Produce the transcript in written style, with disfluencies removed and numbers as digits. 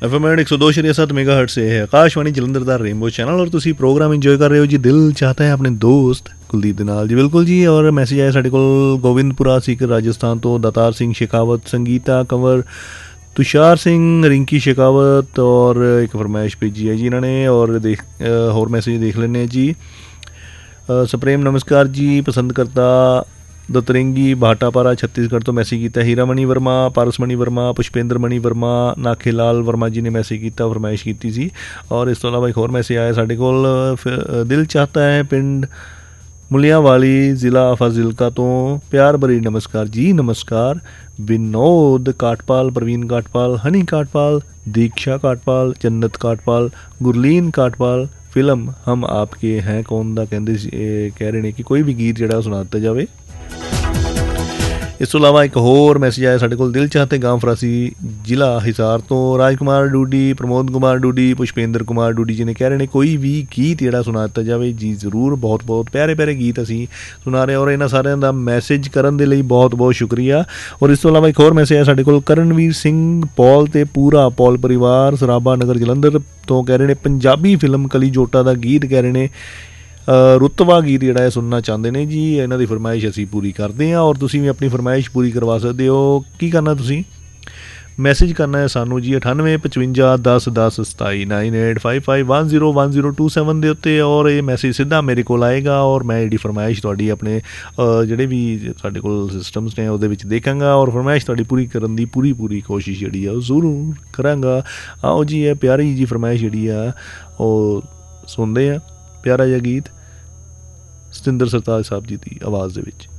FM 102.7 megahertz से है आकाशवाणी जलंधर दा रेनबो चैनल और तुसी प्रोग्राम इंजॉय कर रहे हो जी। दिल चाहता है अपने दोस्त कुलदीप दे नाल जी, बिल्कुल जी। और मैसेज आया साढ़े कोल गोविंदपुरा सीकर राजस्थान तो दातार सिंह शेखावत, संगीता कंवर, तुषार सिंह, रिंकी शेखावत और एक फरमाइश भेजी है जी इन्होंने। और होर मैसेज देख लेने जी। सप्रेम नमस्कार जी, पसंद करता दतरंगी भाटापारा छत्तीसगढ़ तो मैसेज किया। हीरामणी वर्मा, पारसमणी वर्मा, पुष्पेंद्र मणि वर्मा, नाखे लाल वर्मा जी ने मैसेज किया, फरमाइश की सी। और इस तो अलावा एक होर मैसेज आया साढ़े कोल, दिल चाहता है पिंड मुलियावाली ज़िला फाजिलका तो प्यार भरी नमस्कार जी। नमस्कार विनोद काटपाल, प्रवीण काटपाल, हनी काटपाल, दीक्षा काटपाल, जन्नत काटपाल, गुरलीन काटपाल। फिल्म हम आपके हैं कौन दा कहते कह रहे हैं कि कोई भी गीत जोड़ा सुना दिता जाए। इस तो अलावा एक होर मैसेज आया साढ़े कोल, दिल चाहते गांव फरासी जिला हिसार तो राजकुमार डूडी, प्रमोद कुमार डूडी, पुष्पेंद्र कुमार डूडी जी ने कह रहे हैं कोई भी गीत जोड़ा सुना दिता जाए जी। जरूर, बहुत बहुत प्यारे प्यारे गीत असी सुना रहे और इन्होंने सारे का मैसेज करने के लिए बहुत बहुत शुक्रिया। और इस तो अलावा एक होर मैसेज आया साढ़े कोल, करणवीर सिंह पॉल ते पूरा पॉल परिवार सराबा नगर जलंधर तो कह रहे हैं पंजाबी फिल्म कली जोटा का गीत कह रहे हैं रुतवा गीत जोड़ा है सुनना चाहते हैं जी। इन्हों की फरमाइश असी पूरी करते हैं और तुसी भी अपनी फरमाइश पूरी करवा सकते हो। की करना तुसी मैसेज करना है सानू जी 98 55 10 10 27 9855101027 के उत्ते और ये मैसेज सीधा मेरे को आएगा और मैं जी फरमाइश थोड़ी अपने जोड़े भी साढ़े को सिस्टम्स ने वो देखांगा और फरमाइश थोड़ी पूरी करने की पूरी पूरी कोशिश जी है जरूर करांगा। आओ जी, ये प्यारी जी फरमाइश जी है वो सुनते हैं, प्यारा जिहा गीत सतिंदर सरताज साहब जी की आवाज़ दे विच।